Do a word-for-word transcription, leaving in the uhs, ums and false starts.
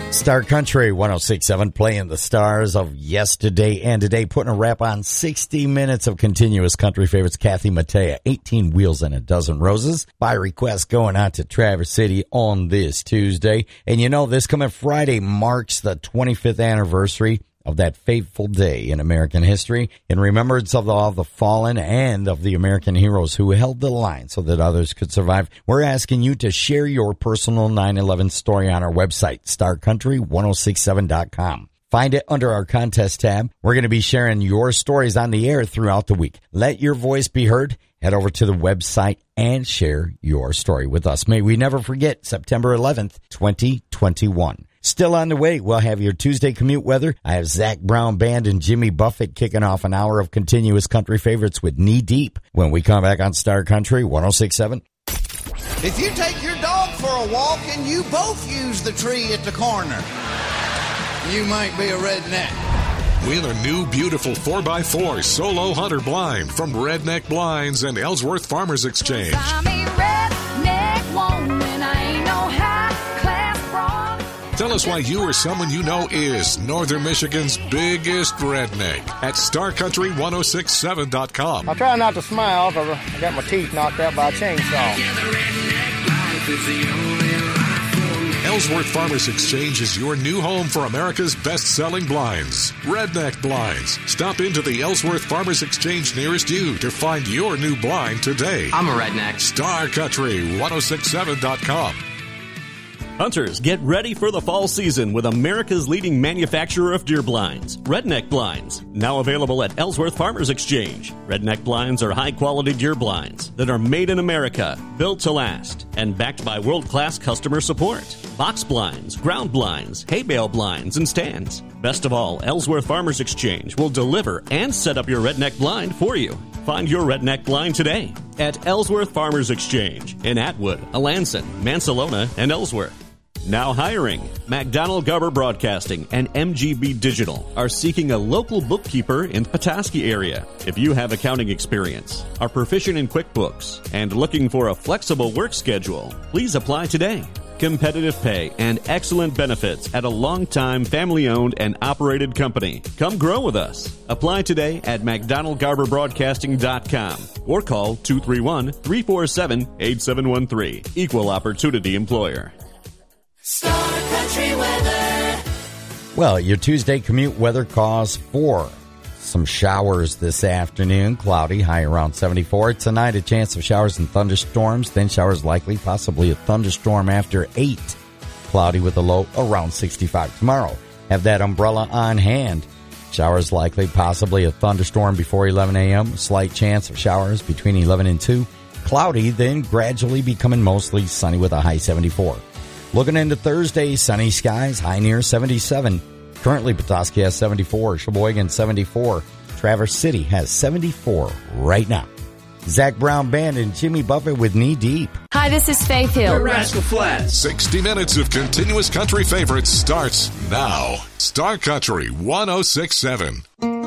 Star Country one oh six point seven, playing the stars of yesterday and today, putting a wrap on sixty minutes of continuous country favorites. Kathy Mattea, eighteen Wheels and a Dozen Roses. By request, going out to Traverse City on this Tuesday. And you know, this coming Friday marks the twenty-fifth anniversary of that fateful day in American history, in remembrance of all the fallen and of the American heroes who held the line so that others could survive. We're asking you to share your personal nine eleven story on our website, star country one oh six seven dot com. Find it under our contest tab. We're going to be sharing your stories on the air throughout the week. Let your voice be heard. Head over to the website and share your story with us. May we never forget September eleventh, twenty twenty-one. Still on the way, we'll have your Tuesday commute weather. I have Zach Brown Band and Jimmy Buffett kicking off an hour of continuous country favorites with Knee Deep when we come back on Star Country one oh six point seven. If you take your dog for a walk and you both use the tree at the corner, you might be a redneck. Win a new, beautiful four by four Solo Hunter blind from Redneck Blinds and Ellsworth Farmers Exchange. I'm a redneck woman, I ain't no high-class broad. Tell us why you or someone you know is Northern Michigan's biggest redneck at star country one oh six seven dot com. I try not to smile because I got my teeth knocked out by a chainsaw. Ellsworth Farmers Exchange is your new home for America's best-selling blinds, Redneck Blinds. Stop into the Ellsworth Farmers Exchange nearest you to find your new blind today. I'm a redneck. star country one oh six seven dot com. Hunters, get ready for the fall season with America's leading manufacturer of deer blinds, Redneck Blinds. Now available at Ellsworth Farmers Exchange. Redneck Blinds are high-quality deer blinds that are made in America, built to last, and backed by world-class customer support. Box blinds, ground blinds, hay bale blinds, and stands. Best of all, Ellsworth Farmers Exchange will deliver and set up your Redneck blind for you. Find your Redneck blind today at Ellsworth Farmers Exchange in Atwood, Alanson, Mansalona, and Ellsworth. Now hiring. McDonald Garber Broadcasting and M G B Digital are seeking a local bookkeeper in the Petoskey area. If you have accounting experience, are proficient in QuickBooks, and looking for a flexible work schedule, please apply today. Competitive pay and excellent benefits at a long-time family-owned and operated company. Come grow with us. Apply today at mcdonald garber broadcasting dot com or call two three one, three four seven, eight seven one three. Equal Opportunity Employer. Star Country weather. Well, your Tuesday commute weather calls for some showers this afternoon. Cloudy, high around seventy-four. Tonight, a chance of showers and thunderstorms. Then showers likely, possibly a thunderstorm after eight. Cloudy with a low around sixty-five. Tomorrow, have that umbrella on hand. Showers likely, possibly a thunderstorm before eleven a.m. Slight chance of showers between eleven and two. Cloudy, then gradually becoming mostly sunny with a high seventy-four. Looking into Thursday, sunny skies, high near seventy-seven. Currently, Petoskey has seventy-four, Sheboygan seventy-four, Traverse City has seventy-four right now. Zach Brown Band and Jimmy Buffett with Knee Deep. Hi, this is Faith Hill. Rascal Flatts. sixty minutes of continuous country favorites starts now. Star Country one oh six point seven.